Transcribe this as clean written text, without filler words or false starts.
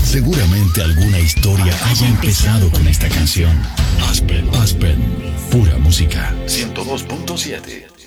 Seguramente alguna historia haya empezado con esta canción. Aspen, pura música. 102.7.